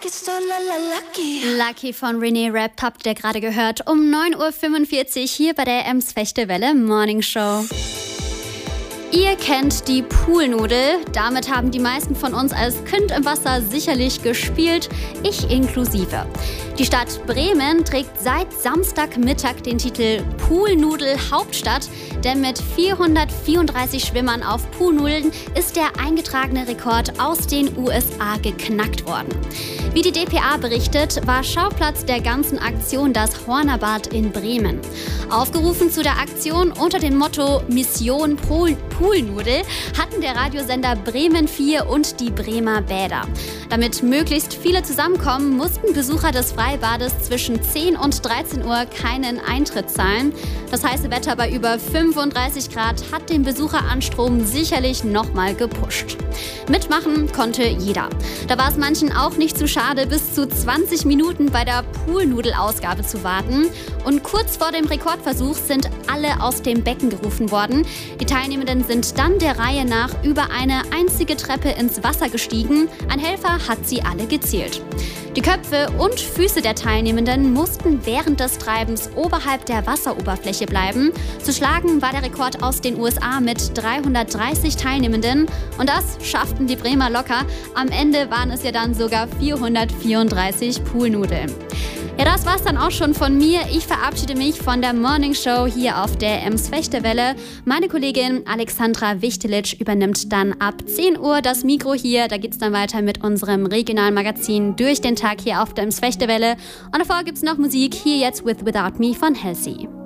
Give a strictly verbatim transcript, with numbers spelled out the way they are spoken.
Lucky von René Rapp habt ihr gerade gehört um neun Uhr fünfundvierzig hier bei der Ems Fechtewelle Morning Show. Ihr kennt die Poolnudel. Damit haben die meisten von uns als Kind im Wasser sicherlich gespielt, ich inklusive. Die Stadt Bremen trägt seit Samstagmittag den Titel Poolnudel-Hauptstadt, denn mit vierhundertvierunddreißig Schwimmern auf Poolnudeln ist der eingetragene Rekord aus den U S A geknackt worden. Wie die D P A berichtet, war Schauplatz der ganzen Aktion das Hornerbad in Bremen. Aufgerufen zu der Aktion unter dem Motto Mission Pool Poolnudel hatten der Radiosender Bremen vier und die Bremer Bäder. Damit möglichst viele zusammenkommen, mussten Besucher des Freibades zwischen zehn und dreizehn Uhr keinen Eintritt zahlen. Das heiße Wetter bei über fünfunddreißig Grad hat den Besucheranstrom sicherlich nochmal gepusht. Mitmachen konnte jeder. Da war es manchen auch nicht zu schade, bis zu zwanzig Minuten bei der Poolnudelausgabe zu warten. Und kurz vor dem Rekordversuch sind alle aus dem Becken gerufen worden. Die Teilnehmenden sind dann der Reihe nach über eine einzige Treppe ins Wasser gestiegen. Ein Helfer hat sie alle gezählt. Die Köpfe und Füße der Teilnehmenden mussten während des Treibens oberhalb der Wasseroberfläche bleiben. Zu schlagen war der Rekord aus den U S A mit dreihundertdreißig Teilnehmenden. Und das schafften die Bremer locker. Am Ende waren es ja dann sogar vierhundertvierunddreißig Poolnudeln. Ja, das war's dann auch schon von mir. Ich verabschiede mich von der Morning Show hier auf der Ems Fechtewelle. Meine Kollegin Alexandra Wichtelitsch übernimmt dann ab zehn Uhr das Mikro hier. Da geht's dann weiter mit unserem regionalen Magazin durch den Tag hier auf der Ems Fechtewelle. Und davor gibt's noch Musik. Hier jetzt with Without Me von Halsey.